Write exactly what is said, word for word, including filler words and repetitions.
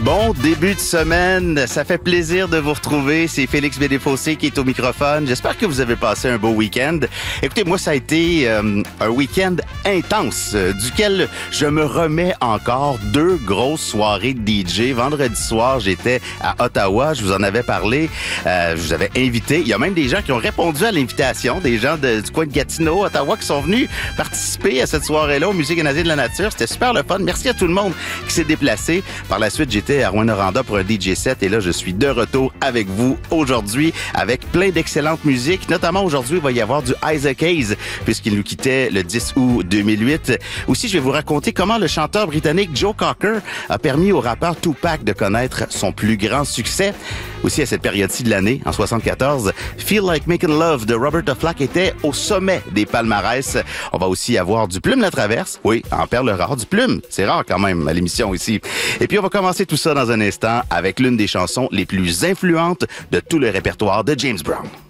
Bon début de semaine, ça fait plaisir de vous retrouver. C'est Félix Bédéfossé qui est au microphone. J'espère que vous avez passé un beau week-end. Écoutez, moi, ça a été euh, un week-end intense, euh, duquel je me remets encore. Deux grosses soirées de D J. Vendredi soir, j'étais à Ottawa, je vous en avais parlé. Euh, je vous avais invité. Il y a même des gens qui ont répondu à l'invitation, des gens de, du coin de Gatineau, Ottawa, qui sont venus participer à cette soirée-là au Musée canadien de la nature. C'était super le fun. Merci à tout le monde qui s'est déplacé. Par la suite, j'étais à Rouyn-Noranda pour un D J set et là, je suis de retour avec vous aujourd'hui avec plein d'excellentes musiques. Notamment aujourd'hui, il va y avoir du Isaac Hayes puisqu'il nous quittait le dix août deux mille huit. Aussi, je vais vous raconter comment le chanteur britannique Joe Cocker a permis au rappeur Tupac de connaître son plus grand succès. Aussi, à cette période-ci de l'année, en soixante-quatorze, Feel Like Making Love de Roberta Flack était au sommet des palmarès. On va aussi avoir du Plume la Traverse. Oui, en perle rare, du Plume. C'est rare quand même à l'émission ici. Et puis, on va commencer tout ça dans un instant avec l'une des chansons les plus influentes de tout le répertoire de James Brown.